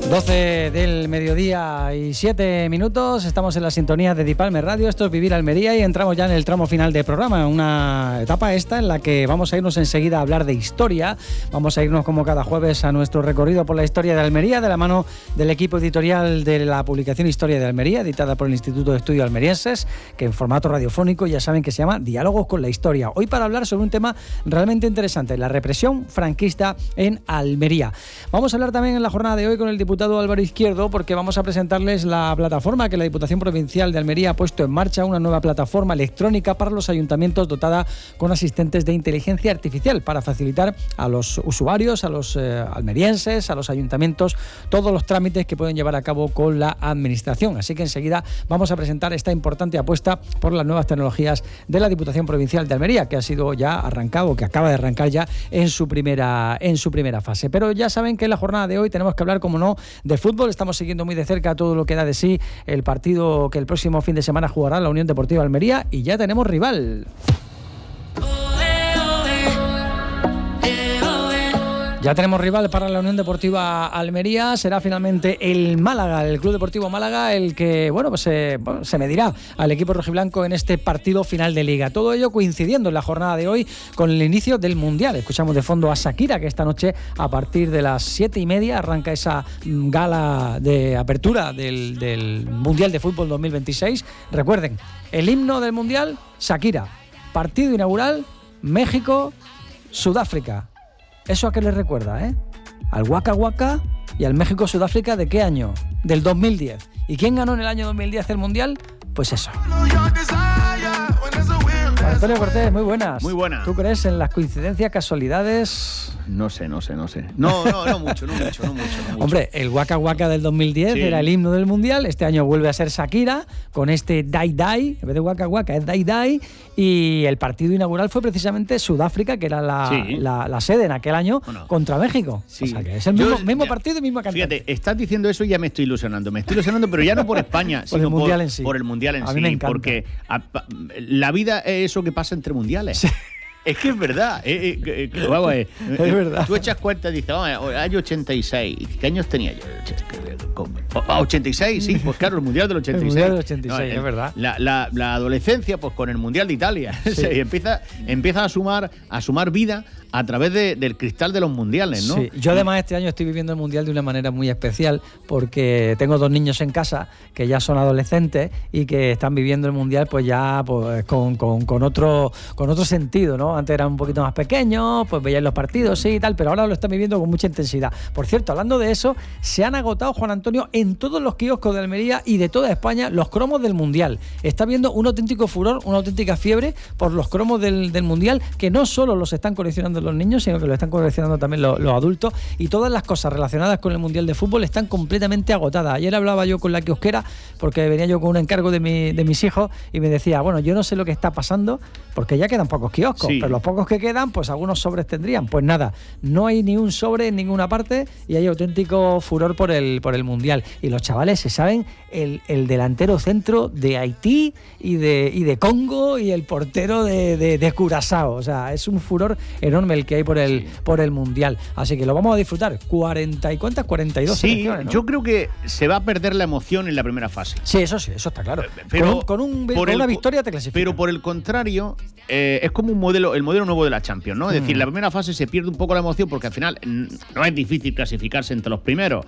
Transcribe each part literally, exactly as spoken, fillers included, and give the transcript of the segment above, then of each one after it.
doce del mediodía y siete minutos, estamos en la sintonía de Dipalme Radio, esto es Vivir Almería y entramos ya en el tramo final del programa, una etapa esta en la que vamos a irnos enseguida a hablar de historia, vamos a irnos como cada jueves a nuestro recorrido por la historia de Almería, de la mano del equipo editorial de la publicación Historia de Almería, editada por el Instituto de Estudios Almerienses, que en formato radiofónico ya saben que se llama Diálogos con la Historia. Hoy para hablar sobre un tema realmente interesante, la represión franquista en Almería. Vamos a hablar también en la jornada de hoy con el diputado Álvaro Izquierdo, porque vamos a presentarles la plataforma que la Diputación Provincial de Almería ha puesto en marcha, una nueva plataforma electrónica para los ayuntamientos dotada con asistentes de inteligencia artificial para facilitar a los usuarios, a los eh, almerienses, a los ayuntamientos, todos los trámites que pueden llevar a cabo con la administración. Así que enseguida vamos a presentar esta importante apuesta por las nuevas tecnologías de la Diputación Provincial de Almería, que ha sido ya arrancado, que acaba de arrancar ya en su primera, en su primera fase. Pero ya saben que en la jornada de hoy tenemos que hablar, como no, de fútbol. Estamos siguiendo muy de cerca todo lo que da de sí el partido que el próximo fin de semana jugará la Unión Deportiva Almería, y ya tenemos rival. Ya tenemos rival para la Unión Deportiva Almería, será finalmente el Málaga, el Club Deportivo Málaga, el que, bueno, pues eh, bueno, se medirá al equipo rojiblanco en este partido final de Liga. Todo ello coincidiendo en la jornada de hoy con el inicio del Mundial. Escuchamos de fondo a Shakira, que esta noche a partir de las siete y media arranca esa gala de apertura del, del Mundial de Fútbol dos mil veintiséis. Recuerden, el himno del Mundial, Shakira. Partido inaugural, México, Sudáfrica. ¿Eso a qué les recuerda, eh? Al Waka Waka y al México-Sudáfrica, ¿de qué año? Del dos mil diez. ¿Y quién ganó en el año dos mil diez el Mundial? Pues eso. Antonio Cortés, muy buenas. Muy buenas. ¿Tú crees en las coincidencias, casualidades? No sé, no sé, no sé. No, no, no mucho, no mucho, no mucho. No mucho. Hombre, el Waka Waka del dos mil diez sí. Era el himno del Mundial. Este año vuelve a ser Shakira con este Dai Dai. En vez de Waka Waka es Dai Dai. Y el partido inaugural fue precisamente Sudáfrica, que era la, sí. la, la sede en aquel año, bueno, contra México. Sí. O sea, que es el mismo, Yo, mismo ya, partido y misma cantidad. Fíjate, estás diciendo eso y ya me estoy ilusionando. Me estoy ilusionando, pero ya no por España, por sino el mundial por, en sí. por el Mundial en a sí. Mí me encanta. Porque a, a, la vida es eso que pasa entre mundiales. Sí. Es que es verdad. Eh, eh, eh, vamos a ver. Es verdad. Tú echas cuenta y dices, vamos, año ochenta y seis. ¿Qué años tenía yo? ochenta y seis, sí, pues claro, el Mundial del ochenta y seis. El Mundial del ochenta y seis, no, el, es verdad. La, la, la adolescencia, pues con el Mundial de Italia. Sí. Se empieza, empieza a sumar, a sumar vida a través de, del cristal de los mundiales, ¿no? Sí, yo además este año estoy viviendo el Mundial de una manera muy especial, porque tengo dos niños en casa que ya son adolescentes y que están viviendo el Mundial pues ya pues, con, con, con, otro, con otro sentido, ¿no? Antes eran un poquito más pequeños, pues veían los partidos, sí y tal, pero ahora lo están viviendo con mucha intensidad. Por cierto, hablando de eso, se han agotado, Juan Antonio, en todos los kioscos de Almería y de toda España los cromos del Mundial. Está habiendo un auténtico furor, una auténtica fiebre por los cromos del, del Mundial, que no solo los están coleccionando los niños, sino que lo están coleccionando también los, los adultos, y todas las cosas relacionadas con el Mundial de Fútbol están completamente agotadas. Ayer hablaba yo con la kiosquera, porque venía yo con un encargo de, mi, de mis hijos, y me decía, bueno, yo no sé lo que está pasando, porque ya quedan pocos kioscos, sí. Pero los pocos que quedan, pues algunos sobres tendrían. Pues nada, no hay ni un sobre en ninguna parte y hay auténtico furor por el, por el Mundial. Y los chavales se saben el, el delantero centro de Haití y de, y de Congo y el portero de, de, de Curazao. O sea, es un furor enorme el que hay por el, por el Mundial. Así que lo vamos a disfrutar. cuarenta y cuántas, cuarenta y dos sí, selecciones, ¿no? Yo creo que se va a perder la emoción en la primera fase. Sí, eso sí, eso está claro. Pero con, un, con, un, con el, una victoria te clasificas. Pero por el contrario, eh, es como un modelo, el modelo nuevo de la Champions, ¿no? Es mm. decir, en la primera fase se pierde un poco la emoción porque al final no es difícil clasificarse entre los primeros,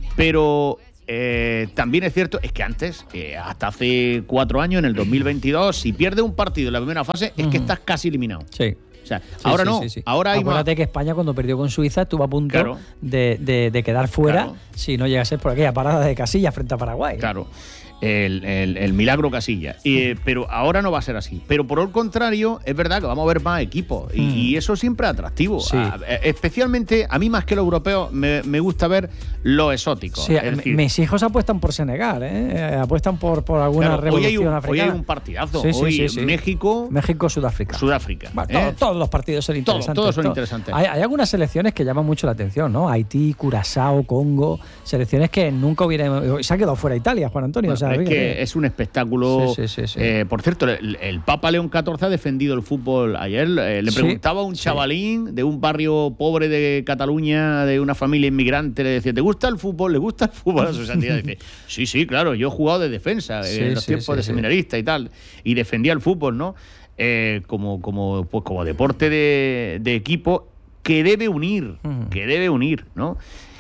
pero eh, también es cierto, es que antes, eh, hasta hace cuatro años, en el dos mil veintidós, si pierdes un partido en la primera fase, es mm. que estás casi eliminado. Sí. O sea, sí, ahora sí, no, sí, sí. ahora hay Acuérdate más... que España, cuando perdió con Suiza, estuvo a punto claro. de, de, de quedar fuera, claro. si no llegase por aquella parada de Casillas frente a Paraguay. Claro. El, el, el milagro Casillas. Eh, pero ahora no va a ser así. Pero por el contrario, es verdad que vamos a ver más equipos. Y, mm. y eso siempre es atractivo. Sí. A, especialmente, a mí más que lo europeo, me, me gusta ver lo exótico. Sí, es decir, mis hijos apuestan por Senegal, ¿eh? Apuestan por, por alguna claro, revolución hoy hay un, africana. Hoy hay un partidazo. Sí, sí, hoy sí, sí. México... México-Sudáfrica. Sudáfrica. Bueno, ¿eh? todo, todos los partidos son interesantes. Todos, todos son interesantes. Hay, hay algunas selecciones que llaman mucho la atención, ¿no? Haití, Curazao, Congo, selecciones que nunca hubiera... Se ha quedado fuera Italia, Juan Antonio. Bueno, o sea, Claro, es que es un espectáculo. Sí, sí, sí, sí. Eh, por cierto, el, el Papa León catorce ha defendido el fútbol ayer. Eh, le preguntaba a un chavalín sí. de un barrio pobre de Cataluña, de una familia inmigrante, le decía, ¿te gusta el fútbol? ¿Le gusta el fútbol a su santidad? Dice, sí, sí, claro, yo he jugado de defensa sí, en los sí, tiempos sí, de sí. seminarista y tal, y defendía el fútbol, ¿no? Eh, como, como, pues como deporte de, de equipo que debe unir, uh-huh. que debe unir, ¿no?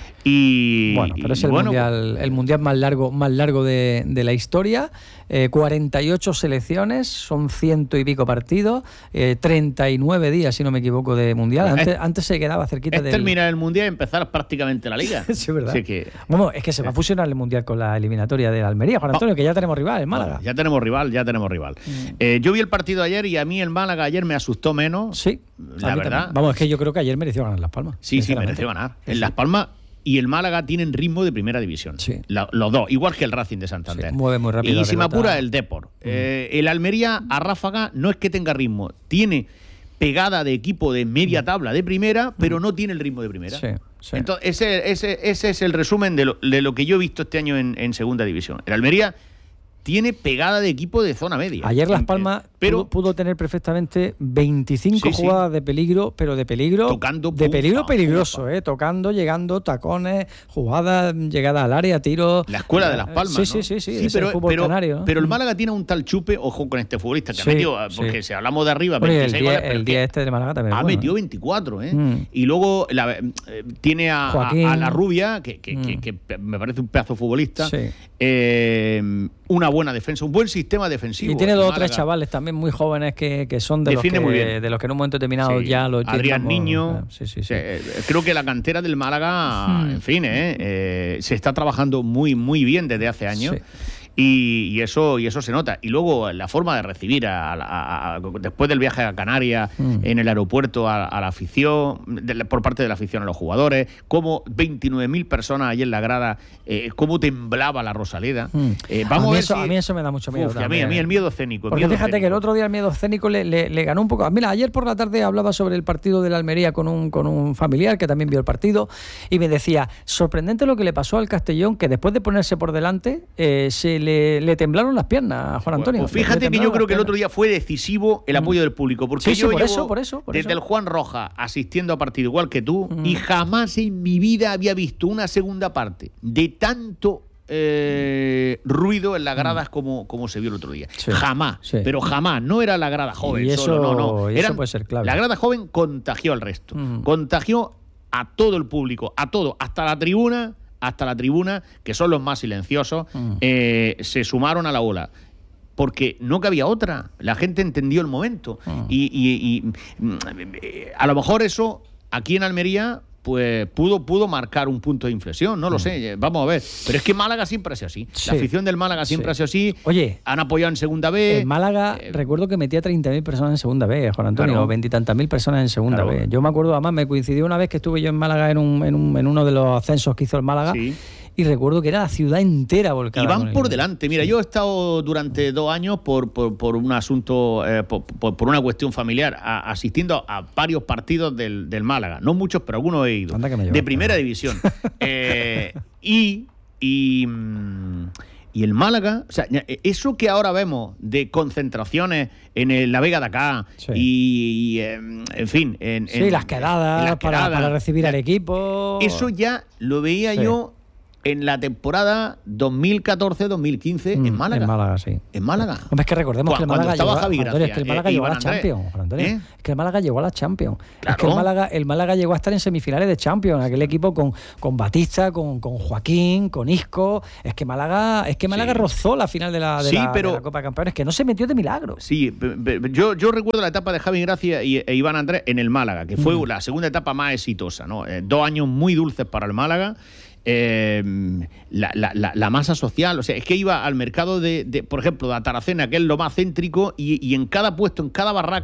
Y, bueno, pero es y el, bueno, mundial, el mundial más largo, más largo de, de la historia. Eh, cuarenta y ocho selecciones, son ciento y pico partidos, eh, treinta y nueve días, si no me equivoco, de mundial. Antes, es, antes se quedaba cerquita de. Es del... terminar el mundial y empezar prácticamente la liga. Sí, ¿verdad? Así que... Bueno, es que se va a fusionar el mundial con la eliminatoria de la Almería, Juan Antonio, oh. que ya tenemos rival, el Málaga. Bueno, ya tenemos rival, ya tenemos rival. Mm. Eh, yo vi el partido ayer y a mí el Málaga ayer me asustó menos. Sí, la verdad. También. Vamos, es que yo creo que ayer mereció ganar Las Palmas. Sí, sí, mereció ganar. En sí. Las Palmas. Y el Málaga tienen ritmo de primera división. Sí. La, los dos, igual que el Racing de Santander. Sí, mueve muy rápido. Y si me apura, el Depor. Mm. Eh, el Almería a ráfaga no es que tenga ritmo, tiene pegada de equipo de media tabla de primera, pero no tiene el ritmo de primera. Sí, sí. Entonces, ese, ese, ese es el resumen de lo, de lo que yo he visto este año en, en segunda división. El Almería tiene pegada de equipo de zona media. Ayer Las Palmas pero, pudo, pudo tener perfectamente veinticinco sí, jugadas sí. de peligro, pero de peligro tocando de peligro pufa, peligroso, pufa. eh, tocando, llegando, tacones, jugadas, llegada al área, tiros. La escuela de Las Palmas, sí, ¿no? sí, sí, sí, sí es pero, el fútbol pero, canario, ¿no? Pero el Málaga tiene un tal chupe, ojo con este futbolista que sí, ha metido, porque sí. si hablamos de arriba, bueno, veintiséis el día, goles, el día este de Málaga también ha bueno, metido ¿eh? veinticuatro, ¿eh? Mm. Y luego la, eh, tiene a, a, a la rubia, que, que, mm. que, que me parece un pedazo futbolista, sí. eh, una buena defensa, un buen sistema defensivo. Y tiene dos o tres chavales también muy jóvenes que, que son de los que, de los que en un momento determinado sí. ya lo Adrián Niño. Sí, sí, sí. Eh, creo que la cantera del Málaga, hmm. en fin, eh, eh, se está trabajando muy, muy bien desde hace años. Sí. Y, y eso y eso se nota. Y luego la forma de recibir a, a, a, después del viaje a Canarias, mm. en el aeropuerto a, a la afición, de, por parte de la afición a los jugadores, cómo veintinueve mil personas allí en la grada, eh, cómo temblaba la Rosaleda. Mm. Eh, vamos a, mí a, ver eso, si... a mí eso me da mucho miedo. Uf, a, mí, a mí el miedo escénico. El Porque miedo fíjate escénico. que el otro día el miedo escénico le, le, le ganó un poco. Mira, ayer por la tarde hablaba sobre el partido de la Almería con un, con un familiar que también vio el partido y me decía, sorprendente lo que le pasó al Castellón, que después de ponerse por delante eh, se le, le temblaron las piernas, Juan Antonio. Pues fíjate que yo creo que el otro día fue decisivo el apoyo mm. del público, porque sí, sí, yo por llevo eso, por eso, por desde eso. el Juan Roja asistiendo a partido igual que tú mm. y jamás en mi vida había visto una segunda parte de tanto eh, ruido en las gradas mm. como, como se vio el otro día. Sí, jamás, sí. pero jamás. No era la grada joven y eso, solo, no, no. Y Eran, eso puede ser clave. La grada joven contagió al resto. Mm. Contagió a todo el público, a todo, hasta la tribuna, hasta la tribuna, que son los más silenciosos, mm. eh, se sumaron a la ola. Porque no cabía otra. La gente entendió el momento. Uh-huh. Y, y, y a lo mejor eso, aquí en Almería, pues pudo, pudo marcar un punto de inflexión. No lo uh-huh. sé, vamos a ver. Pero es que Málaga siempre ha sido así. Sí. La afición del Málaga siempre sí. ha sido así. Oye, han apoyado en segunda B. En Málaga, eh, recuerdo que metía treinta mil personas en segunda B, Juan Antonio, o veintitantas mil personas en segunda claro. B. Yo me acuerdo, además, me coincidió una vez que estuve yo en Málaga en, un, en, un, en uno de los ascensos que hizo el Málaga. Sí. Y recuerdo que era la ciudad entera volcada. Y van por delante. Mira, sí. yo he estado durante dos años por, por, por un asunto, eh, por, por, por una cuestión familiar, a, asistiendo a varios partidos del, del Málaga. No muchos, pero algunos he ido. De primera división. eh, y, y, y el Málaga, o sea, eso que ahora vemos de concentraciones en el, la Vega de acá sí. y, y, en fin. En, sí, en, las quedadas, en las para, quedadas para recibir al equipo. Eso ya lo veía sí. yo en la temporada dos mil catorce dos mil quince mm, en Málaga. En Málaga, sí. En Málaga. Hombre, es que recordemos que el Málaga llegó, Javi Gracia, es que el Málaga eh, llegó a la Andrés. Champions, Juan Antonio. ¿Eh? Es que el Málaga llegó a la Champions. Claro. Es que el Málaga, el Málaga llegó a estar en semifinales de Champions, aquel equipo con, con Batista, con, con Joaquín, con Isco. Es que Málaga, es que Málaga sí. rozó la final de la, de, sí, la, pero, de la Copa de Campeones, que no se metió de milagro. Sí, yo, yo recuerdo la etapa de Javi Gracia y, e Iván Andrés en el Málaga, que fue mm. la segunda etapa más exitosa, ¿no? Eh, dos años muy dulces para el Málaga. Eh, la, la, la, la masa social, o sea, es que iba al mercado de, de por ejemplo, de Ataracena, que es lo más céntrico, y, y en cada puesto, en cada barraca,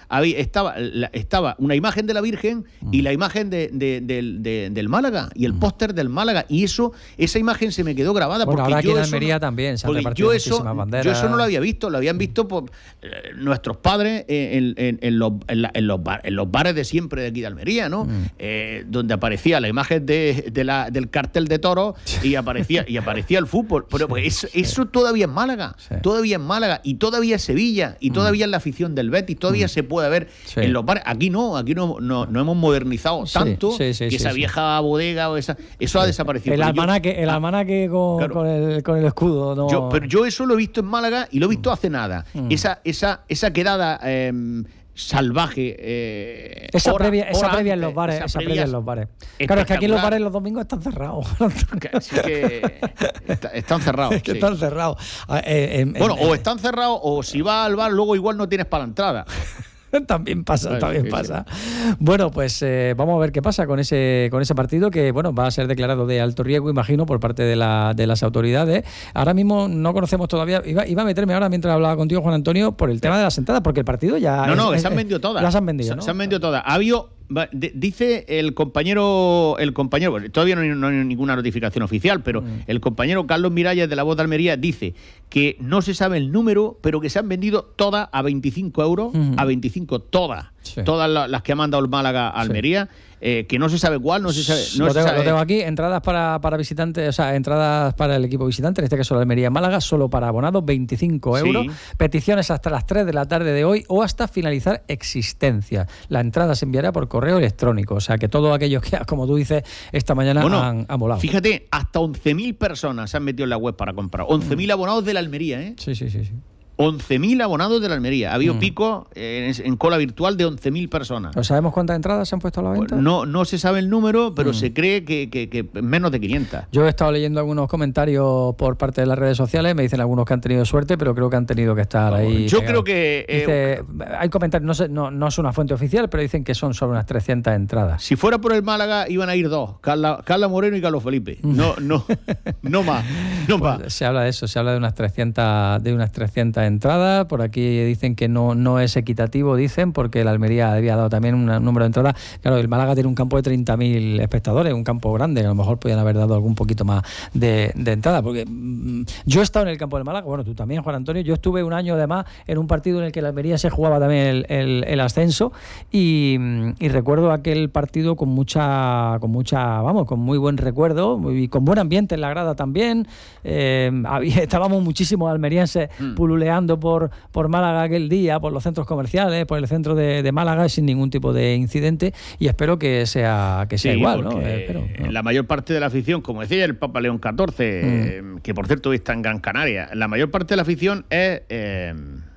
había, estaba, la, estaba una imagen de la Virgen mm. y la imagen de, de, de, de, del Málaga y el mm. póster del Málaga, y eso, esa imagen se me quedó grabada. Bueno, porque ahora yo aquí en eso Almería no, también se han repartido yo eso, muchísimas banderas. Yo eso no lo había visto, lo habían visto por eh, nuestros padres en, en, en, los, en, la, en, los bar, en los bares de siempre de aquí de Almería, ¿no? Mm. Eh, donde aparecía la imagen de, de la, del cartel de toros y aparecía, y aparecía el fútbol. Pero sí, pues eso, sí. eso todavía en Málaga, sí. todavía en Málaga, y todavía en Sevilla, y todavía mm. en la afición del Betis, todavía mm. se puede ver sí. en los bares. Aquí no, aquí no, no, no hemos modernizado sí, tanto sí, sí, que sí, esa sí. vieja bodega o esa, eso sí. ha desaparecido. El almanaque, yo, el almanaque con, claro. con, el, con el escudo. No. Yo, pero yo eso lo he visto en Málaga y lo he visto hace nada. Mm. Esa, esa, esa quedada eh, salvaje. Eh, esa hora, previa, esa hora previa antes, en los bares. Esa esa previa previa en los bares. Claro, es que aquí en los bares los domingos están cerrados. Así que está, están cerrados. Es que sí. están cerrados. Eh, eh, bueno, eh, o están cerrados, o si vas al bar, luego igual no tienes para la entrada. También pasa, Ay, también sí, pasa. Sí. Bueno, pues eh, vamos a ver qué pasa con ese con ese partido que, bueno, va a ser declarado de alto riesgo, imagino, por parte de, la, de las autoridades. Ahora mismo no conocemos todavía, iba, iba a meterme ahora mientras hablaba contigo, Juan Antonio, por el tema de las entradas, porque el partido ya... No, es, no, que es, se han vendido todas. Las han vendido, se, ¿no? Se han vendido todas. Ha habido... Dice el compañero, el compañero, bueno, todavía no hay, no hay ninguna notificación oficial, pero mm. el compañero Carlos Miralles de La Voz de Almería dice que no se sabe el número, pero que se han vendido todas a veinticinco euros, mm. a veinticinco todas, sí. todas las que ha mandado el Málaga a Almería. Sí. Eh, que no se sabe cuál, no se sabe. No lo, se tengo, sabe. lo tengo aquí, entradas para, para visitantes, o sea, entradas para el equipo visitante, en este caso la Almería Málaga, solo para abonados, veinticinco euros. Sí. Peticiones hasta las tres de la tarde de hoy o hasta finalizar existencia. La entrada se enviará por correo electrónico, o sea que todos aquellos que, como tú dices, esta mañana bueno, han, han volado. Fíjate, hasta once mil personas se han metido en la web para comprar. once mil mm. abonados de la Almería, ¿eh? Sí, sí, sí, sí. once mil abonados de la Almería. Ha habido mm. pico en, en cola virtual de once mil personas. ¿Pero sabemos cuántas entradas se han puesto a la venta? Pues no, no se sabe el número, pero mm. se cree que, que, que menos de quinientas. Yo he estado leyendo algunos comentarios por parte de las redes sociales, me dicen algunos que han tenido suerte, pero creo que han tenido que estar no, ahí. Yo pegados. creo que... Eh, Dice, hay comentarios, no, sé, no, no es una fuente oficial, pero dicen que son solo unas trescientas entradas. Si fuera por el Málaga, iban a ir dos, Carla, Carla Moreno y Carlos Felipe. No, no, no más, no pues más. Se habla de eso, se habla de unas trescientas, de unas trescientas entradas. Por aquí dicen que no, no es equitativo, dicen, porque la Almería había dado también un número de entradas. Claro, el Málaga tiene un campo de treinta mil espectadores, un campo grande, que a lo mejor podían haber dado algún poquito más de, de entrada, porque mmm, yo he estado en el campo del Málaga, bueno, tú también, Juan Antonio, yo estuve un año además en un partido en el que la Almería se jugaba también el, el, el ascenso y, y recuerdo aquel partido con mucha, con mucha, vamos, con muy buen recuerdo y con buen ambiente en la grada también. Eh, había, estábamos muchísimos almerienses mm. pululeando por, por Málaga aquel día, por los centros comerciales, por el centro de, de Málaga, sin ningún tipo de incidente, y espero que sea que sea sí, igual, ¿no? Eh, espero, ¿no? La mayor parte de la afición, como decía el Papa León catorce, mm. eh, que por cierto hoy está en Gran Canaria, la mayor parte de la afición es... Eh,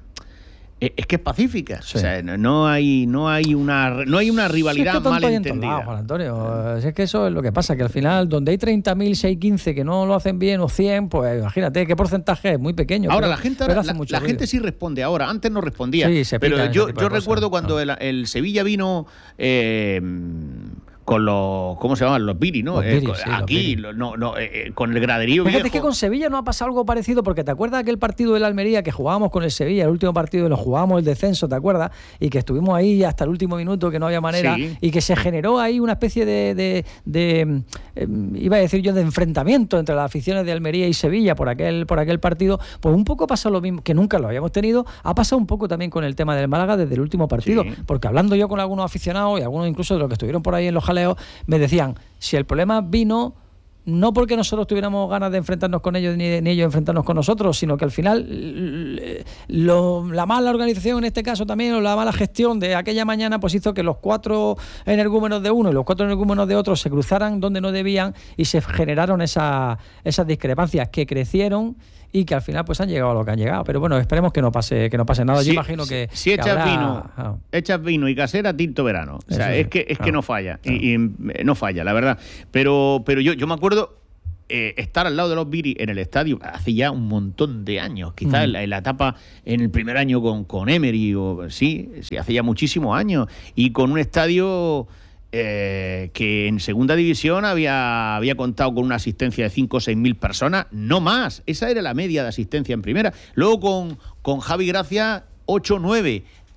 es que es pacífica, sí. O sea, no hay no hay una no hay una rivalidad sí, es que mal entendida. Lados, Juan Antonio, si es que eso es lo que pasa, que al final donde hay treinta mil, si hay quince que no lo hacen bien o cien, pues imagínate qué porcentaje es muy pequeño. Ahora pero, la gente ahora, la, la gente sí responde ahora, antes no respondía. Sí, se pero yo yo recuerdo cosas, cuando no. el, el Sevilla vino eh, con los, ¿cómo se llaman? Los Viri, ¿no? Los Viri, eh, sí, aquí, los no, no, eh, con el graderío Fíjate viejo. que con Sevilla no ha pasado algo parecido, porque te acuerdas aquel partido de la Almería que jugábamos con el Sevilla, el último partido, lo jugábamos el descenso, ¿te acuerdas? Y que estuvimos ahí hasta el último minuto, que no había manera, sí. Y que se generó ahí una especie de, de, de eh, iba a decir yo, de enfrentamiento entre las aficiones de Almería y Sevilla por aquel, por aquel partido. Pues un poco pasa lo mismo, que nunca lo habíamos tenido, ha pasado un poco también con el tema del Málaga desde el último partido, sí. Porque hablando yo con algunos aficionados y algunos incluso de los que estuvieron por ahí en los jaleos, me decían, si el problema vino no porque nosotros tuviéramos ganas de enfrentarnos con ellos ni, de, ni ellos enfrentarnos con nosotros, sino que al final lo, la mala organización en este caso también, o la mala gestión de aquella mañana, pues hizo que los cuatro energúmenos de uno y los cuatro energúmenos de otro se cruzaran donde no debían y se generaron esa, esas discrepancias que crecieron y que al final pues han llegado a lo que han llegado. Pero bueno, esperemos que no pase que no pase nada. Si, Yo imagino que... Si echas, que habrá... vino, ah. echas vino y casera, tinto verano. O sea, Eso es que es claro, que no falla. Claro. Y, y no falla, la verdad. Pero, pero yo, yo me acuerdo eh, estar al lado de los Viri en el estadio hace ya un montón de años. Quizás mm. en, la, en la etapa, en el primer año con, con Emery, o sí, sí, hace ya muchísimos años. Y con un estadio... Eh, que en segunda división había, había contado con una asistencia de cinco o seis mil personas, no más. Esa era la media de asistencia en primera. Luego con, con Javi Gracia, ocho o nueve.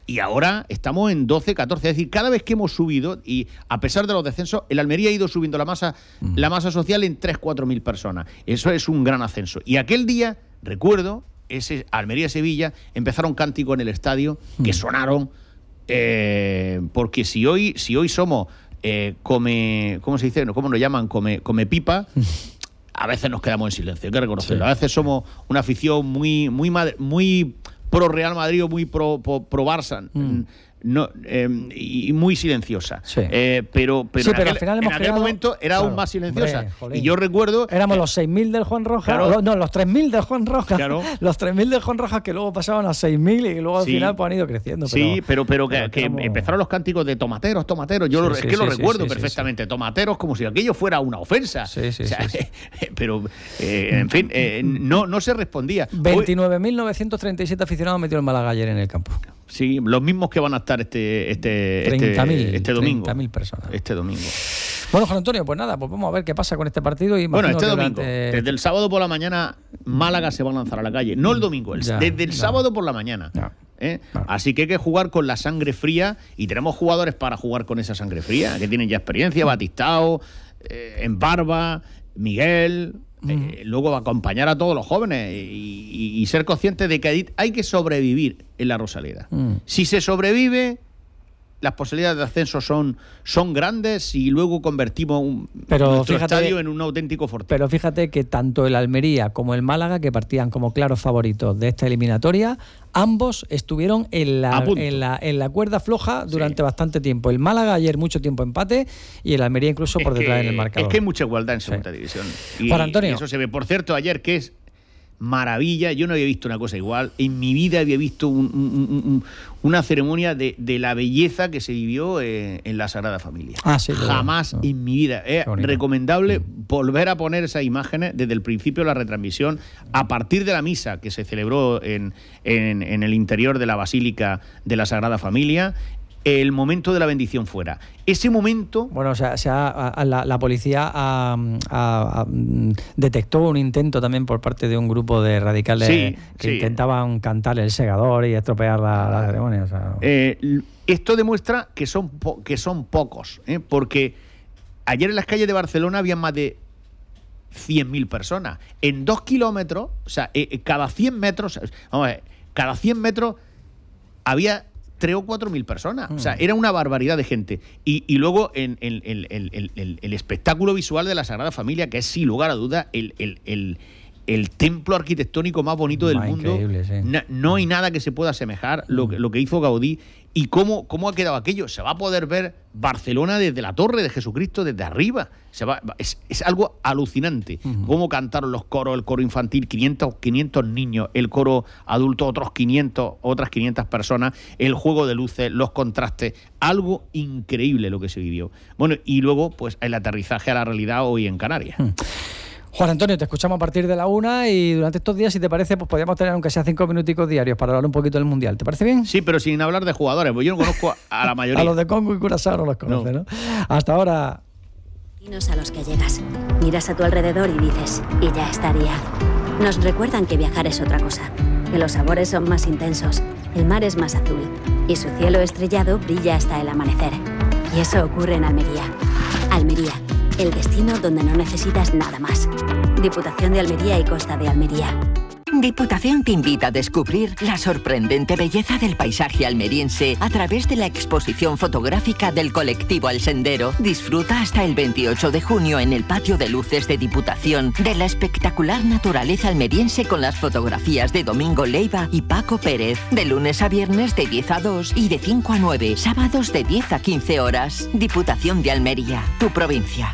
y ahora estamos en doce, catorce. Es decir, cada vez que hemos subido, y a pesar de los descensos, el Almería ha ido subiendo la masa, mm. la masa social en tres, cuatro mil personas. Eso es un gran ascenso. Y aquel día, recuerdo, ese Almería-Sevilla, empezaron cánticos en el estadio mm. que sonaron, eh, porque si hoy, si hoy somos eh, come, ¿cómo se dice? ¿Cómo nos llaman? Come, come pipa. A veces nos quedamos en silencio, hay que reconocerlo. Sí. A veces somos una afición muy, muy, muy pro Real Madrid o muy pro, pro, pro Barça. Mm. No, eh, y muy silenciosa. Sí. Eh, pero pero, sí, en pero aquel, al final en hemos aquel creado, momento era claro, aún más silenciosa. Hombre, y yo recuerdo... Éramos eh, los seis mil del Juan Roja, claro, no, los tres mil del Juan Roja, claro. los tres mil del Juan Roja que luego pasaban a seis mil y luego al sí. final pues, han ido creciendo. Pero, sí, pero, pero, pero que, que éramos... empezaron los cánticos de tomateros, tomateros. Yo sí, lo, sí, es que sí, lo sí, recuerdo sí, perfectamente. Sí, sí. Tomateros como si aquello fuera una ofensa. Sí, sí, o sea, sí, sí. Pero, eh, en fin, eh, no, no se respondía. veintinueve mil novecientos treinta y siete aficionados metió el Málaga ayer en el campo. Sí, los mismos que van a estar este este treinta mil, este, este domingo. treinta mil personas. Este domingo. Bueno, Juan Antonio, pues nada, pues vamos a ver qué pasa con este partido. Y bueno, este domingo, durante... desde el sábado por la mañana, Málaga se va a lanzar a la calle. No el domingo, el, ya, desde el ya. sábado por la mañana. Ya. ¿Eh? Claro. Así que hay que jugar con la sangre fría y tenemos jugadores para jugar con esa sangre fría, que tienen ya experiencia, Batistao, eh, en Barba, Miguel... Eh, luego va a acompañar a todos los jóvenes y, y, y ser conscientes de que hay que sobrevivir en la Rosaleda. Mm. Si se sobrevive, las posibilidades de ascenso son, son grandes y luego convertimos un, pero nuestro fíjate, estadio en un auténtico fortín. Pero fíjate que tanto el Almería como el Málaga, que partían como claros favoritos de esta eliminatoria, ambos estuvieron en la, en la, en la cuerda floja durante sí. bastante tiempo. El Málaga ayer mucho tiempo empate y el Almería incluso es por detrás en el marcador. Es que hay mucha igualdad en segunda sí. división. Y, Juan Antonio. Y eso se ve. Por cierto, ayer que es maravilla, yo no había visto una cosa igual. En mi vida había visto un, un, un, una ceremonia de, de la belleza que se vivió eh, en la Sagrada Familia. Ah, sí, Jamás no. en mi vida. Es recomendable mm. volver a poner esas imágenes desde el principio de la retransmisión, a partir de la misa que se celebró en, en, en el interior de la Basílica de la Sagrada Familia. El momento de la bendición fuera. Ese momento... Bueno, o sea, se ha, a, la, la policía ha, ha, ha, detectó un intento también por parte de un grupo de radicales sí, que sí. intentaban cantar el segador y estropear la, la ceremonia. O sea, eh, esto demuestra que son, po- que son pocos, ¿eh? Porque ayer en las calles de Barcelona había más de cien mil personas. En dos kilómetros, o sea, eh, cada cien metros, vamos a ver, cada cien metros había tres o cuatro mil personas. Mm. O sea, era una barbaridad de gente. Y, y luego en, en, en, en, en, en el espectáculo visual de la Sagrada Familia, que es sin lugar a duda el, el, el, el templo arquitectónico más bonito del más mundo. Sí. No, no hay nada que se pueda asemejar mm. lo, lo que hizo Gaudí. ¿Y cómo, cómo ha quedado aquello? Se va a poder ver Barcelona desde la Torre de Jesucristo, desde arriba. Se va, es, es algo alucinante. Uh-huh. Cómo cantaron los coros, el coro infantil, quinientos, quinientos niños, el coro adulto, otros quinientos, otras quinientas personas, el juego de luces, los contrastes. Algo increíble lo que se vivió. Bueno, y luego, pues, el aterrizaje a la realidad hoy en Canarias. Uh-huh. Juan Antonio, te escuchamos a partir de la una y durante estos días, si te parece, pues podríamos tener aunque sea cinco minuticos diarios para hablar un poquito del Mundial. ¿Te parece bien? Sí, pero sin hablar de jugadores, porque yo no conozco a la mayoría. A los de Congo y Curazao no los conoce, ¿no? ¿no? Hasta ahora... A los que llegas. Miras a tu alrededor y dices, y ya estaría. Nos recuerdan que viajar es otra cosa, que los sabores son más intensos, el mar es más azul y su cielo estrellado brilla hasta el amanecer. Y eso ocurre en Almería. Almería. El destino donde no necesitas nada más. Diputación de Almería y Costa de Almería. Diputación te invita a descubrir la sorprendente belleza del paisaje almeriense a través de la exposición fotográfica del colectivo El Sendero. Disfruta hasta el veintiocho de junio en el patio de luces de Diputación de la espectacular naturaleza almeriense con las fotografías de Domingo Leiva y Paco Pérez. De lunes a viernes de diez a dos y de cinco a nueve. Sábados de diez a quince horas. Diputación de Almería, tu provincia.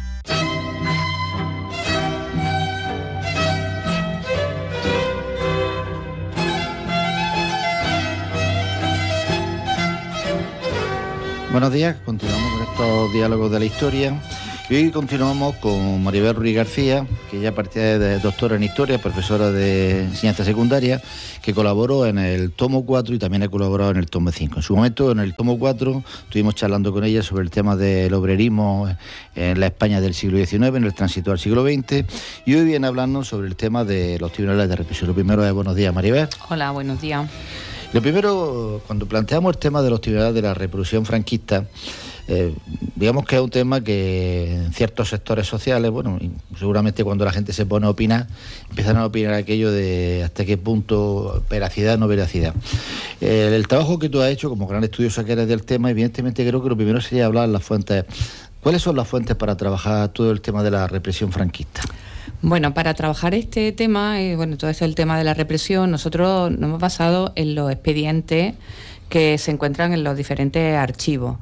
Buenos días, continuamos con estos diálogos de la historia y hoy continuamos con Maribel Ruiz García, que ya partía de doctora en historia, profesora de enseñanza secundaria, que colaboró en el tomo cuatro y también ha colaborado en el tomo cinco. En su momento, en el tomo cuatro, estuvimos charlando con ella sobre el tema del obrerismo en la España del siglo diecinueve, en el tránsito al siglo veinte, y hoy viene a hablarnos sobre el tema de los tribunales de represión. Lo primero es buenos días, Maribel. Hola, buenos días. Lo primero, cuando planteamos el tema de los tribunales de la represión franquista, eh, digamos que es un tema que en ciertos sectores sociales, bueno, seguramente cuando la gente se pone a opinar, empiezan a opinar aquello de hasta qué punto veracidad o no veracidad. Eh, el trabajo que tú has hecho como gran estudioso que eres del tema, evidentemente creo que lo primero sería hablar de las fuentes. ¿Cuáles son las fuentes para trabajar todo el tema de la represión franquista? Bueno, para trabajar este tema, eh, bueno, todo eso el tema de la represión, nosotros nos hemos basado en los expedientes que se encuentran en los diferentes archivos.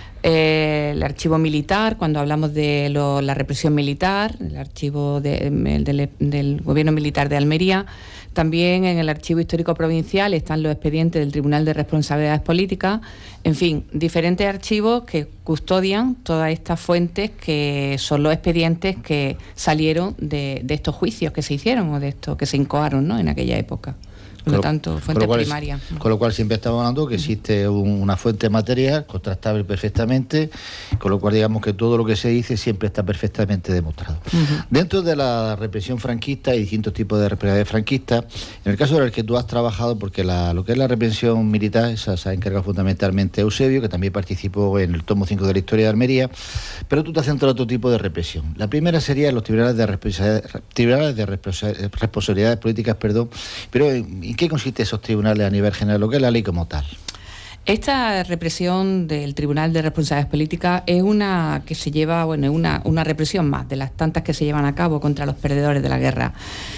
Eh, el archivo militar, cuando hablamos de lo, la represión militar, el archivo de, del, del Gobierno Militar de Almería. También en el archivo histórico provincial están los expedientes del Tribunal de Responsabilidades Políticas. En fin, diferentes archivos que custodian todas estas fuentes que son los expedientes que salieron de, de estos juicios que se hicieron o de estos que se incoaron, ¿no?, en aquella época. Por lo tanto, fuente primaria. Con lo cual siempre estamos hablando que existe un, una fuente material contrastable perfectamente, con lo cual digamos que todo lo que se dice siempre está perfectamente demostrado. Uh-huh. Dentro de la represión franquista hay distintos tipos de represión franquista. En el caso en el que tú has trabajado, porque la, lo que es la represión militar, esa se ha encargado fundamentalmente Eusebio, que también participó en el tomo cinco de la historia de Almería, pero tú te has centrado en otro tipo de represión. La primera sería los tribunales de responsabilidades, tribunales de responsabilidades políticas, perdón, pero ¿en qué consiste esos tribunales a nivel general, lo que es la ley como tal? Esta represión del Tribunal de Responsabilidades Políticas es una que se lleva, bueno, una, una represión más de las tantas que se llevan a cabo contra los perdedores de la guerra.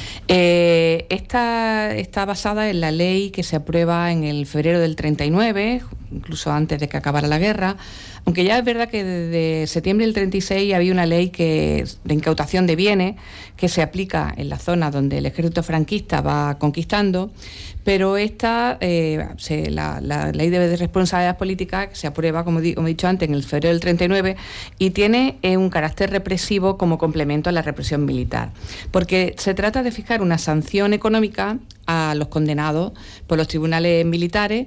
Eh, esta está basada en la ley que se aprueba en el febrero del treinta y nueve, incluso antes de que acabara la guerra, aunque ya es verdad que desde septiembre del treinta y seis había una ley que de incautación de bienes que se aplica en la zona donde el ejército franquista va conquistando, pero esta, eh, se, la, la ley de responsabilidades políticas se aprueba, como, di, como he dicho antes, en el febrero del treinta y nueve y tiene eh, un carácter represivo como complemento a la represión militar, porque se trata de fijar una sanción económica a los condenados por los tribunales militares.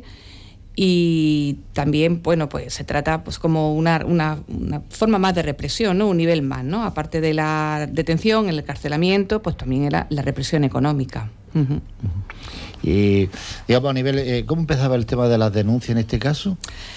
Y también, bueno, pues se trata pues como una, una, una forma más de represión, ¿no?, un nivel más, ¿no? Aparte de la detención, el encarcelamiento, pues también era la represión económica. Uh-huh. Uh-huh. Y, digamos, a nivel, eh, ¿cómo empezaba el tema de las denuncias en este caso?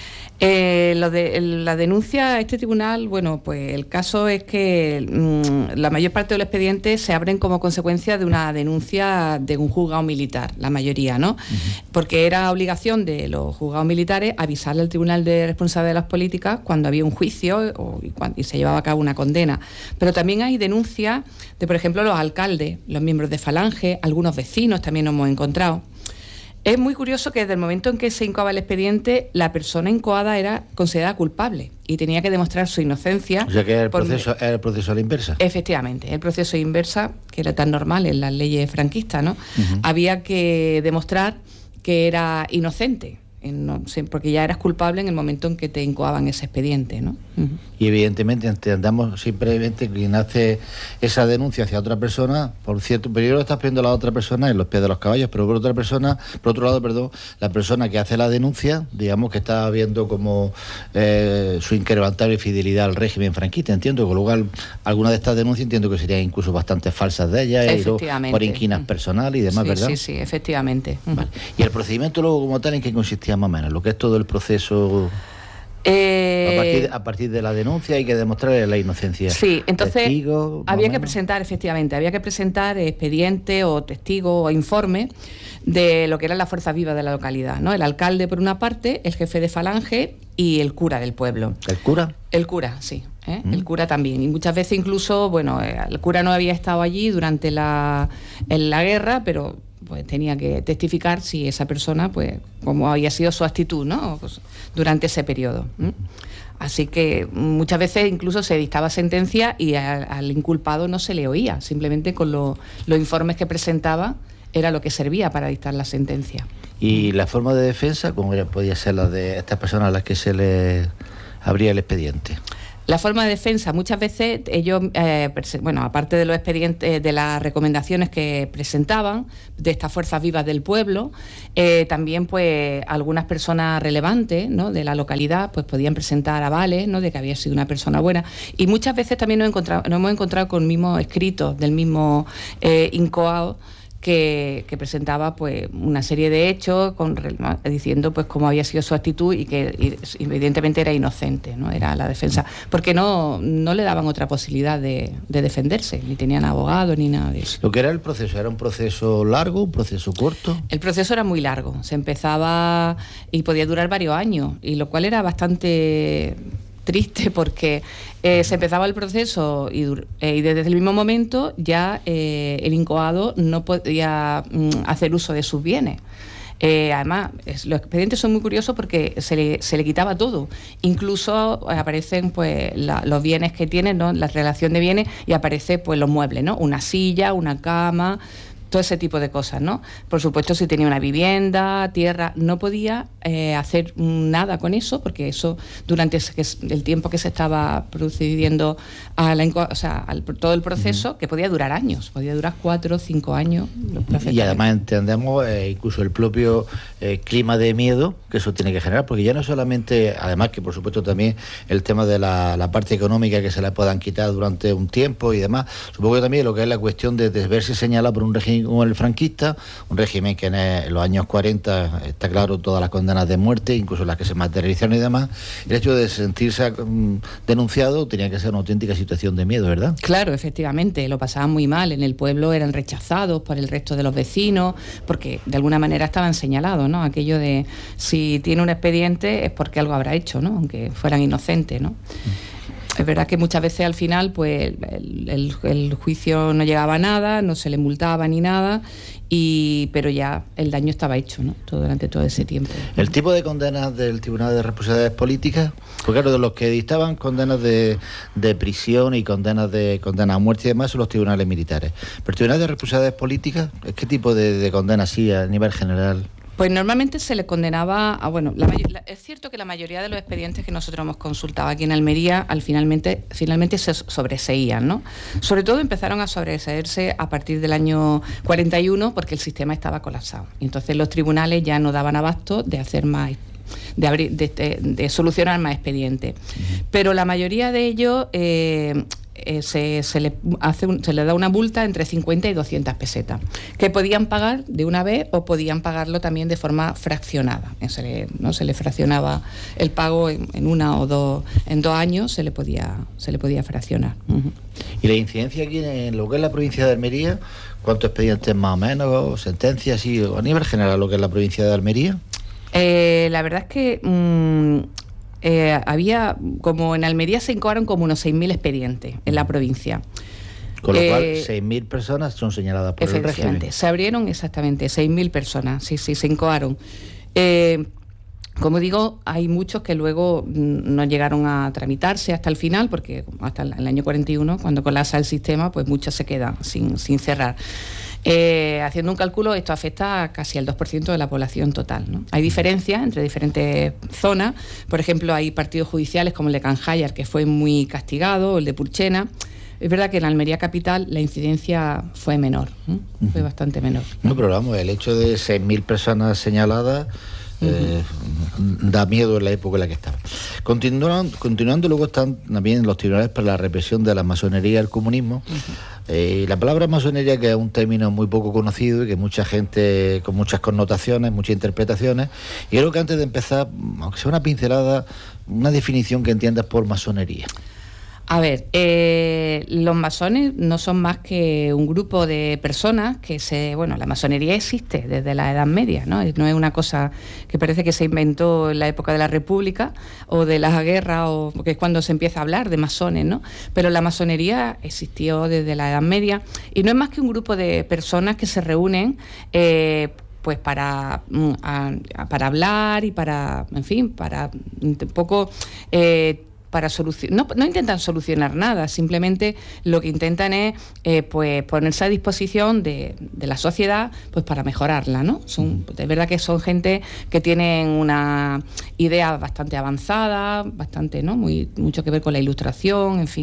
Eh, lo de la denuncia a este tribunal, bueno, pues el caso es que mmm, la mayor parte de los expedientes se abren como consecuencia de una denuncia de un juzgado militar, la mayoría, ¿no? Uh-huh. Porque era obligación de los juzgados militares avisarle al Tribunal de Responsabilidades Políticas cuando había un juicio o, y, cuando, y se llevaba a cabo una condena. Pero también hay denuncias de, por ejemplo, los alcaldes, los miembros de Falange, algunos vecinos también nos hemos encontrado. Es muy curioso que desde el momento en que se incoaba el expediente, la persona incoada era considerada culpable y tenía que demostrar su inocencia. O sea que era el, por... proceso, era el proceso a la inversa. Efectivamente, el proceso inversa, que era tan normal en las leyes franquistas, ¿no? Uh-huh. Había que demostrar que era inocente. No, porque ya eras culpable en el momento en que te incoaban ese expediente, ¿no? Uh-huh. Y evidentemente entendamos simplemente que quien hace esa denuncia hacia otra persona, por cierto periodo estás poniendo a la otra persona en los pies de los caballos, pero por otra persona, por otro lado, perdón, la persona que hace la denuncia, digamos que está viendo como eh, su inquebrantable fidelidad al régimen franquista, entiendo, con lo cual algunas de estas denuncias entiendo que serían incluso bastante falsas de ellas, y por inquinas uh-huh. personales y demás, sí, ¿verdad? Sí, sí, efectivamente. Uh-huh. Vale. Y el procedimiento luego como tal, ¿en qué consistía más o menos? Lo que es todo el proceso... Eh, a, partir, a partir de la denuncia hay que demostrar la inocencia. Sí, entonces Testigo, había que presentar, efectivamente, había que presentar expediente o testigo o informe de lo que eran las fuerzas vivas de la localidad, ¿no? El alcalde por una parte, el jefe de Falange y el cura del pueblo. ¿El cura? El cura, sí. ¿eh? Mm. El cura también. Y muchas veces incluso, bueno, el cura no había estado allí durante la, en la guerra, pero... pues tenía que testificar si esa persona, pues, cómo había sido su actitud, ¿no? Pues, durante ese periodo. ¿eh? Así que muchas veces incluso se dictaba sentencia y a, al inculpado no se le oía, simplemente con lo, los informes que presentaba era lo que servía para dictar la sentencia. ¿Y la forma de defensa, cómo podía ser la de estas personas a las que se les abría el expediente? La forma de defensa, muchas veces ellos, eh, bueno, aparte de los expedientes, de las recomendaciones que presentaban, de estas fuerzas vivas del pueblo, eh, también pues algunas personas relevantes, ¿no?, de la localidad, pues podían presentar avales, ¿no?, de que había sido una persona buena. Y muchas veces también nos, encontrado, nos hemos encontrado con mismos escritos del mismo eh, incoado, que, que presentaba pues una serie de hechos con, diciendo pues cómo había sido su actitud y que y, evidentemente era inocente, ¿no? Era la defensa, porque no, no le daban otra posibilidad de, de defenderse, ni tenían abogado ni nada de eso. ¿Lo que era el proceso? ¿Era un proceso largo, un proceso corto? El proceso era muy largo, se empezaba y podía durar varios años, y lo cual era bastante triste porque eh, se empezaba el proceso y, eh, y desde el mismo momento ya eh, el incoado no podía mm, hacer uso de sus bienes. Eh, además, es, los expedientes son muy curiosos porque se le, se le quitaba todo. Incluso aparecen pues la, los bienes que tienen, ¿no? La relación de bienes, y aparece pues los muebles, ¿no? Una silla, una cama, todo ese tipo de cosas, ¿no? Por supuesto, si tenía una vivienda, tierra, no podía eh, hacer nada con eso, porque eso, durante ese, el tiempo que se estaba procediendo a la, o sea, al, todo el proceso, uh-huh. que podía durar años, podía durar cuatro o cinco años. Y además entendemos eh, incluso el propio eh, clima de miedo que eso tiene que generar, porque ya no solamente, además que por supuesto también el tema de la, la parte económica que se le puedan quitar durante un tiempo y demás, supongo que también lo que es la cuestión de, de verse señalado por un régimen como el franquista, un régimen que en los años cuarenta está claro todas las condenas de muerte, incluso las que se materializaron y demás, el hecho de sentirse um, denunciado tenía que ser una auténtica situación de miedo, ¿verdad? Claro, efectivamente, lo pasaban muy mal, en el pueblo eran rechazados por el resto de los vecinos, porque de alguna manera estaban señalados, ¿no? Aquello de si tiene un expediente es porque algo habrá hecho, ¿no? Aunque fueran inocentes, ¿no? Mm. Es verdad que muchas veces al final pues el, el, el juicio no llegaba a nada, no se le multaba ni nada, y pero ya el daño estaba hecho, ¿no? Todo, durante todo ese tiempo. ¿El tipo de condenas del Tribunal de Responsabilidades Políticas? Porque claro, de los que dictaban condenas de, de prisión y condenas de condenas a muerte y demás son los tribunales militares. ¿Pero el Tribunal de Responsabilidades Políticas, qué tipo de, de condenas sí a nivel general? Pues normalmente se le condenaba a, bueno, la, la, es cierto que la mayoría de los expedientes que nosotros hemos consultado aquí en Almería al finalmente, finalmente se sobreseían, ¿no? Sobre todo empezaron a sobreseerse a partir del año cuarenta y uno porque el sistema estaba colapsado. Y entonces los tribunales ya no daban abasto de hacer más, de, abrir, de, de, de solucionar más expedientes. Pero la mayoría de ellos eh, eh, se, se, le hace un, se le da una multa entre cincuenta y doscientas pesetas, que podían pagar de una vez o podían pagarlo también de forma fraccionada. Se le, ¿no? se le fraccionaba el pago en, en una o dos, en dos años se le podía, se le podía fraccionar. Uh-huh. ¿Y la incidencia aquí en lo que es la provincia de Almería? ¿Cuántos expedientes más o menos, sentencias y a nivel general lo que es la provincia de Almería? Eh, la verdad es que mmm, eh, había, como en Almería se incoaron como unos seis mil expedientes en la provincia. Con lo eh, cual, seis mil personas son señaladas por el régimen. Se abrieron exactamente seis mil personas, sí, sí, se incoaron. Eh, como digo, hay muchos que luego no llegaron a tramitarse hasta el final, porque hasta el año cuarenta y uno, cuando colapsa el sistema, pues muchos se quedan sin, sin cerrar. Eh, haciendo un cálculo, esto afecta a casi al dos por ciento de la población total, ¿no? Hay diferencias entre diferentes zonas. Por ejemplo, hay partidos judiciales como el de Canjayar, que fue muy castigado, o el de Purchena. Es verdad que en Almería capital la incidencia fue menor, ¿eh? Uh-huh. Fue bastante menor. No, pero vamos, el hecho de seis mil personas señaladas eh, uh-huh. da miedo en la época en la que estamos. Continuando, continuando luego están también los tribunales para la represión de la masonería y el comunismo. Uh-huh. Eh, la palabra masonería, que es un término muy poco conocido y que mucha gente, con muchas connotaciones, muchas interpretaciones, y creo que antes de empezar, aunque sea una pincelada, una definición que entiendas por masonería. A ver, eh, los masones no son más que un grupo de personas que se... Bueno, la masonería existe desde la Edad Media, ¿no? No es una cosa que parece que se inventó en la época de la República o de la guerra, o porque es cuando se empieza a hablar de masones, ¿no? Pero la masonería existió desde la Edad Media y no es más que un grupo de personas que se reúnen eh, pues para, a, para hablar y para, en fin, para un poco... Eh, para solucionar, no, no intentan solucionar nada, simplemente lo que intentan es eh, pues ponerse a disposición de, de la sociedad pues para mejorarla, ¿no? Son, es verdad que son gente que tienen una idea bastante avanzada, bastante, ¿no? Muy, mucho que ver con la ilustración, en fin.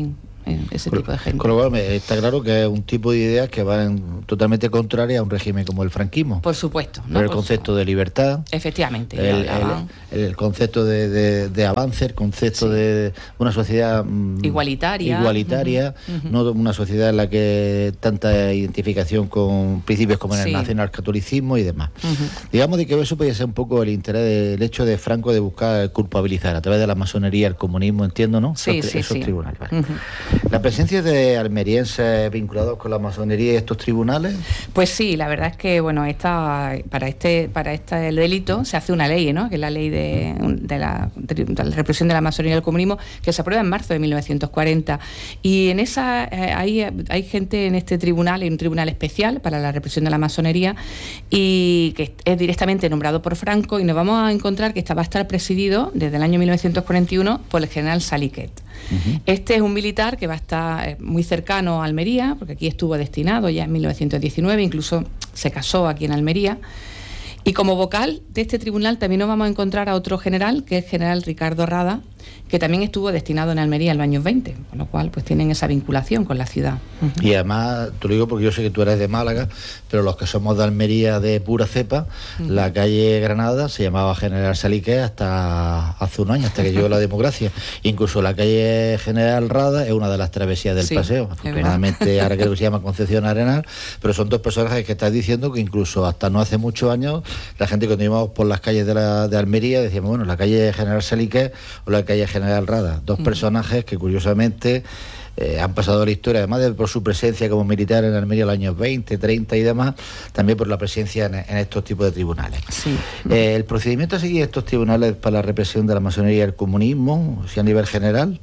ese con, tipo de gente. Con lo cual está claro que es un tipo de ideas que van totalmente contrarias a un régimen como el franquismo. Por supuesto. ¿no? Por el Por concepto su... de libertad. Efectivamente. El, el, el concepto de, de, de avance, el concepto sí. de una sociedad igualitaria. Igualitaria, uh-huh. no una sociedad en la que tanta identificación con principios como en sí. el nacionalcatolicismo y demás. Uh-huh. Digamos de que eso podría ser un poco el interés del hecho de Franco de buscar culpabilizar a través de la masonería, el comunismo, entiendo, ¿no? Sí, esos, sí, esos sí. tribunales. Vale. Uh-huh. ¿La presencia de almerienses vinculados con la masonería y estos tribunales? Pues sí, la verdad es que bueno, esta, para este para este delito se hace una ley, ¿no? Que es la ley de, de, la, de la represión de la masonería y el comunismo, que se aprueba en marzo de mil novecientos cuarenta. Y en esa eh, hay, hay gente en este tribunal, hay un tribunal especial para la represión de la masonería y que es directamente nombrado por Franco, y nos vamos a encontrar que esta va a estar presidido desde el año mil novecientos cuarenta y uno por el general Saliquet. Uh-huh. Este es un militar que va a estar muy cercano a Almería, porque aquí estuvo destinado ya en mil novecientos diecinueve, incluso se casó aquí en Almería. Y como vocal de este tribunal también nos vamos a encontrar a otro general, que es el general Ricardo Rada, que también estuvo destinado en Almería en los años veinte, con lo cual pues tienen esa vinculación con la ciudad. Uh-huh. Y además, te lo digo porque yo sé que tú eres de Málaga, pero los que somos de Almería de pura cepa, uh-huh. la calle Granada se llamaba General Saliquet hasta hace un año, hasta que llegó la democracia. Incluso la calle General Rada es una de las travesías del sí, paseo. Afortunadamente ahora creo que se llama Concepción Arenal, pero son dos personajes que estás diciendo que incluso hasta no hace muchos años la gente cuando íbamos por las calles de, la, de Almería decíamos, bueno, la calle General Saliquet o la calle General Rada, dos uh-huh. personajes que curiosamente eh, han pasado la historia, además de por su presencia como militar en Almería en los años veinte, treinta y demás, también por la presencia en, en estos tipos de tribunales. Sí. Eh, el procedimiento a seguir en estos tribunales para la represión de la masonería y el comunismo, si a nivel general...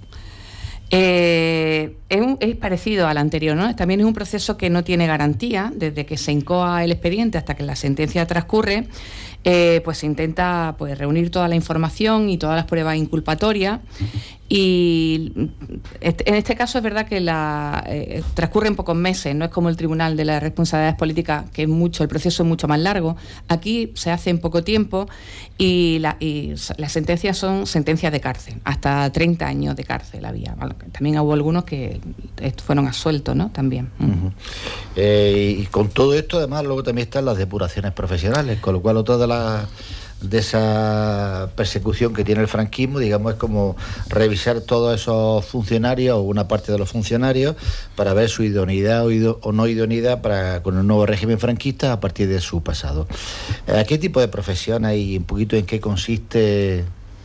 Eh, es, un, es parecido al anterior, ¿no? También es un proceso que no tiene garantía, desde que se incoa el expediente hasta que la sentencia transcurre. Eh, pues se intenta pues reunir toda la información y todas las pruebas inculpatorias, y en este caso es verdad que la eh, transcurren pocos meses, no es como el Tribunal de las Responsabilidades Políticas, que es mucho, el proceso es mucho más largo. Aquí se hace en poco tiempo y, la, y las sentencias son sentencias de cárcel, hasta treinta años de cárcel había. Bueno, también hubo algunos que fueron absueltos, ¿no? También. Uh-huh. Eh, y con todo esto además luego también están las depuraciones profesionales, con lo cual otra de las de esa persecución que tiene el franquismo, digamos, es como revisar todos esos funcionarios o una parte de los funcionarios para ver su idoneidad o, ido, o no idoneidad para con el nuevo régimen franquista a partir de su pasado. ¿A qué tipo de profesión hay y un poquito en qué consiste?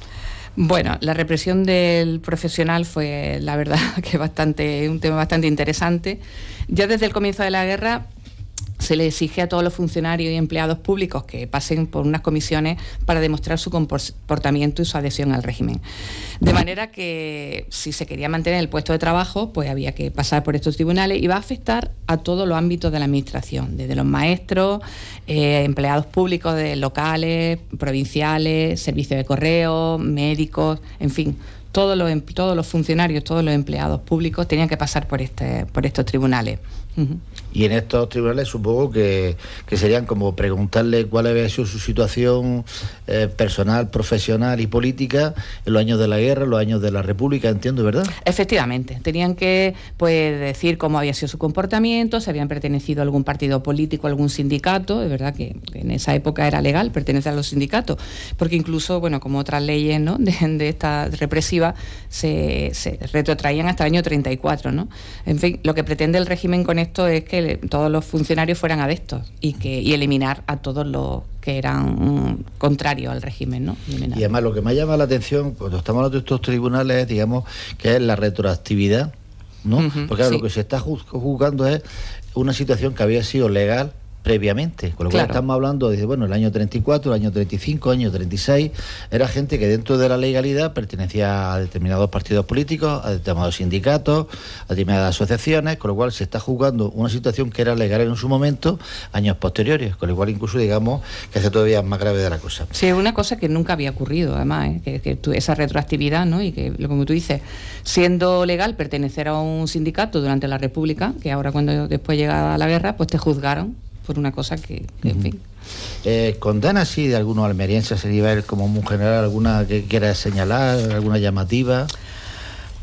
Bueno, la represión del profesional fue, la verdad, que bastante un tema bastante interesante. Ya desde el comienzo de la guerra se le exige a todos los funcionarios y empleados públicos que pasen por unas comisiones para demostrar su comportamiento y su adhesión al régimen. De manera que si se quería mantener el puesto de trabajo, pues había que pasar por estos tribunales, y va a afectar a todos los ámbitos de la administración, desde los maestros, eh, empleados públicos de locales, provinciales, servicios de correo, médicos, en fin. Todos los, todos los funcionarios, todos los empleados públicos tenían que pasar por este por estos tribunales. Uh-huh. Y en estos tribunales supongo que, que serían como preguntarle cuál había sido su situación eh, personal, profesional y política en los años de la guerra, en los años de la República, entiendo, ¿verdad? Efectivamente, tenían que pues decir cómo había sido su comportamiento, si habían pertenecido a algún partido político, a algún sindicato. Es verdad que en esa época era legal pertenecer a los sindicatos, porque incluso, bueno, como otras leyes, ¿no?, de, de esta represiva se, se retrotraían hasta el año treinta y cuatro, ¿no? En fin, lo que pretende el régimen con esto es que todos los funcionarios fueran adeptos y que y eliminar a todos los que eran um, contrarios al régimen, ¿no? Eliminar. Y además lo que me llama la atención cuando estamos hablando de estos tribunales, digamos, que es la retroactividad, ¿no? Uh-huh, porque claro, sí. lo que se está juzgando es una situación que había sido legal previamente, con lo cual claro. estamos hablando de, bueno, el año treinta y cuatro, el año treinta y cinco, el año treinta y seis, era gente que dentro de la legalidad pertenecía a determinados partidos políticos, a determinados sindicatos, a determinadas asociaciones, con lo cual se está juzgando una situación que era legal en su momento, años posteriores, con lo cual incluso digamos que hace todavía más grave de la cosa. Sí, es una cosa que nunca había ocurrido, además, ¿eh? que, que tú, esa retroactividad, ¿no? Y que, como tú dices, siendo legal pertenecer a un sindicato durante la República, que ahora cuando después llega la guerra, pues te juzgaron por una cosa que, que en fin. Eh, ¿Condena así de algunos almerienses a nivel como un general, alguna que quiera señalar, alguna llamativa?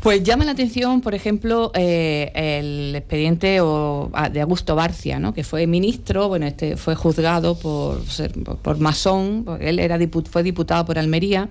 Pues llama la atención, por ejemplo, eh, el expediente o, de Augusto Barcia, ¿no? Que fue ministro, bueno, este fue juzgado por ser, por masón, él era diput, fue diputado por Almería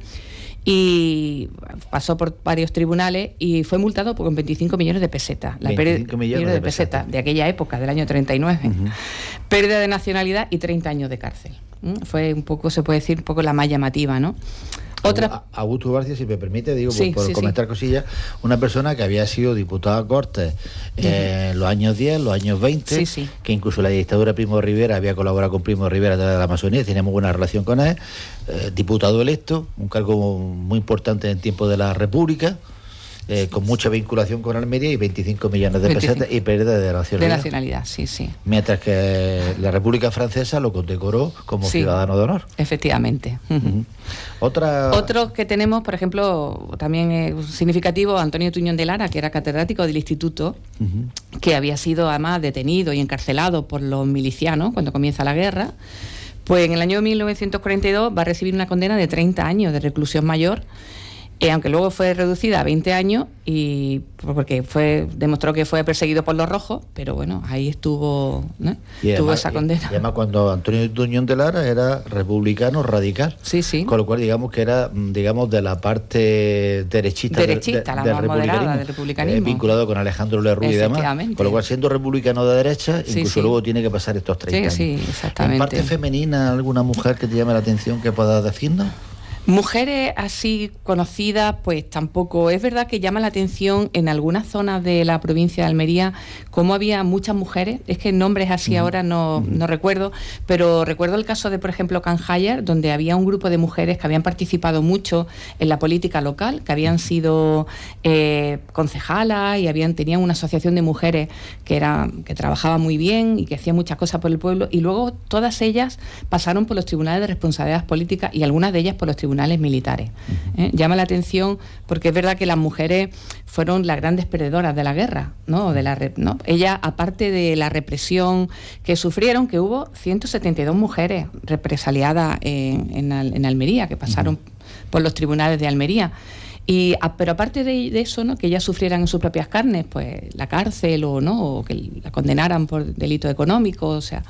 y pasó por varios tribunales y fue multado con veinticinco millones de pesetas. La veinticinco millones de, de pesetas peseta. de aquella época, del año treinta y nueve. Uh-huh. Pérdida de nacionalidad y treinta años de cárcel. ¿Mm? Fue un poco, se puede decir, un poco la más llamativa, ¿no? Otra... Augusto Barcia, si me permite, digo, sí, por, por sí, comentar sí. cosillas, una persona que había sido diputada a Cortes eh, en los años diez, los años veinte, sí, sí. que incluso la dictadura de Primo de Rivera había colaborado con Primo de Rivera de la Amazonía, teníamos buena relación con él, eh, diputado electo, un cargo muy importante en tiempo de la República, eh, con mucha vinculación con Almería y veinticinco millones de veinticinco pesetas y pérdida de nacionalidad. De nacionalidad, sí, sí. Mientras que la República Francesa lo condecoró como sí, ciudadano de honor. Efectivamente. Uh-huh. Otra... Otro que tenemos, por ejemplo, también es significativo, Antonio Tuñón de Lara, que era catedrático del instituto, uh-huh. que había sido además detenido y encarcelado por los milicianos cuando comienza la guerra. Pues en el año mil novecientos cuarenta y dos va a recibir una condena de treinta años de reclusión mayor, Eh, aunque luego fue reducida a veinte años y porque fue demostró que fue perseguido por los rojos, pero bueno, ahí estuvo, ¿no? Y tuvo además, esa condena. Y además cuando Antonio Tuñón de Lara era republicano radical, sí, sí. con lo cual digamos que era digamos de la parte derechista, derechista del, la más moderada del republicanismo, eh, vinculado con Alejandro Lerroux y demás, con lo cual siendo republicano de derecha, sí, incluso sí. luego tiene que pasar estos treinta sí, años. Sí, exactamente. En parte femenina, ¿alguna mujer que te llame la atención que puedas decirnos? Mujeres así conocidas, pues tampoco. Es verdad que llama la atención en algunas zonas de la provincia de Almería cómo había muchas mujeres. Es que nombres así uh-huh. ahora no, uh-huh. no recuerdo, pero recuerdo el caso de, por ejemplo, Canjayar, donde había un grupo de mujeres que habían participado mucho en la política local, que habían sido eh, concejalas y habían tenían una asociación de mujeres que era que trabajaba muy bien y que hacía muchas cosas por el pueblo, y luego todas ellas pasaron por los tribunales de responsabilidades políticas y algunas de ellas por los tribunales militares. Uh-huh. ¿Eh? Llama la atención porque es verdad que las mujeres fueron las grandes perdedoras de la guerra, ¿no? De la rep- ¿no? Ellas, aparte de la represión que sufrieron, que hubo ciento setenta y dos mujeres represaliadas en, en, Al- en Almería, que pasaron uh-huh. por los tribunales de Almería. Y, a, pero aparte de, de eso, ¿no? Que ellas sufrieran en sus propias carnes, pues la cárcel o no, o que la condenaran por delito económico, o sea,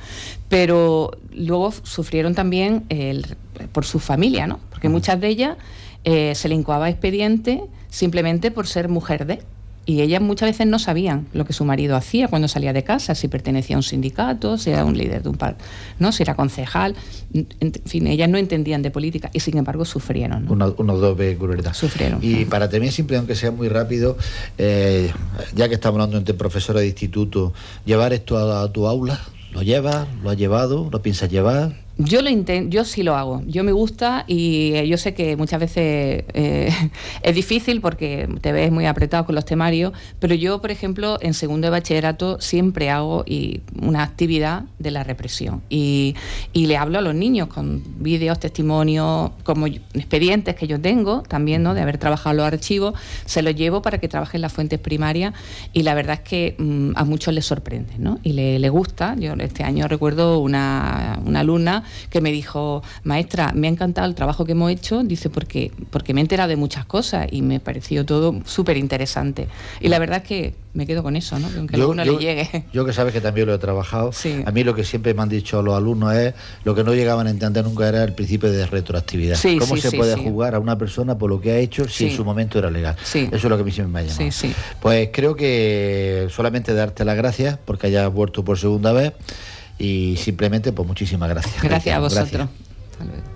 pero luego sufrieron también el, por su familia, ¿no? Porque muchas de ellas eh, se le incoaba expediente simplemente por ser mujer de. Y ellas muchas veces no sabían lo que su marido hacía cuando salía de casa, si pertenecía a un sindicato, si era un líder de un par, no, si era concejal, en fin, ellas no entendían de política y sin embargo sufrieron, ¿no? Unos una doble crueldad. Sufrieron. Y para terminar, siempre, aunque sea muy rápido, eh, ya que estamos hablando entre profesores de instituto, llevar esto a, a tu aula, ¿lo llevas? ¿Lo has llevado? ¿Lo piensas llevar? Yo lo intento, yo sí lo hago, yo me gusta y eh, yo sé que muchas veces eh, es difícil porque te ves muy apretado con los temarios, pero yo, por ejemplo, en segundo de bachillerato siempre hago y, una actividad de la represión y, y le hablo a los niños con vídeos, testimonios, como yo, expedientes que yo tengo también, ¿no? De haber trabajado los archivos, se los llevo para que trabajen las fuentes primarias y la verdad es que mmm, a muchos les sorprende, ¿no? Y le, le gusta. Yo este año recuerdo una, una alumna que me dijo, maestra, me ha encantado el trabajo que hemos hecho, dice, porque, porque me he enterado de muchas cosas y me pareció todo súper interesante. Y la verdad es que me quedo con eso, ¿no? Que aunque yo, a alguno yo, le llegue. Yo que sabes que también lo he trabajado, sí. A mí lo que siempre me han dicho los alumnos es, lo que no llegaban a entender nunca era el principio de retroactividad. Sí, ¿Cómo sí, se sí, puede sí. juzgar a una persona por lo que ha hecho si sí. en su momento era legal? Sí. Eso es lo que a mí siempre me ha llamado. Sí, sí. Pues creo que solamente darte las gracias porque hayas vuelto por segunda vez y simplemente pues muchísimas gracias. Gracias a vosotros. Gracias. Hasta luego.